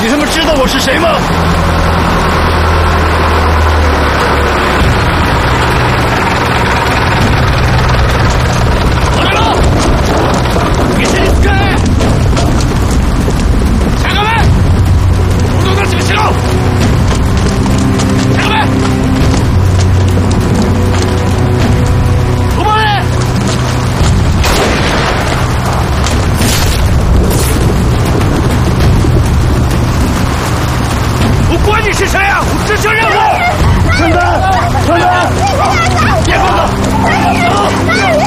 你他妈知道我是谁吗？我来了！你是你哥！下个门！不动那几个起楼！下个门！出门！我管你是谁啊！我执行任务！ 春丹，春丹！